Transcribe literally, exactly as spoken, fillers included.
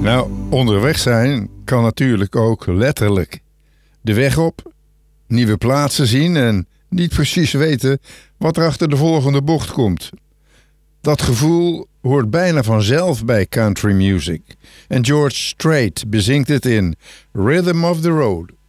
Nou, onderweg zijn kan natuurlijk ook letterlijk. De weg op, nieuwe plaatsen zien en niet precies weten wat er achter de volgende bocht komt. Dat gevoel hoort bijna vanzelf bij country music. En George Strait bezingt het in Rhythm of the Road.